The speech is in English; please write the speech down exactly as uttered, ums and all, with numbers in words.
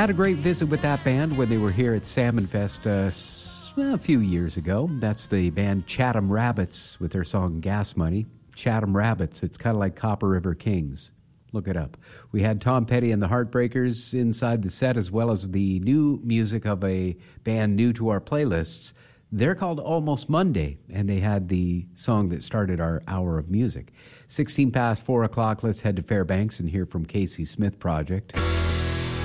Had a great visit with that band when they were here at Salmon Fest uh, a few years ago. That's the band Chatham Rabbits with their song Gas Money. Chatham Rabbits, it's kind of like Copper River Kings. Look it up. We had Tom Petty and the Heartbreakers inside the set, as well as the new music of a band new to our playlists. They're called Almost Monday, and they had the song that started our hour of music. sixteen past four o'clock, let's head to Fairbanks and hear from Casey Smith Project.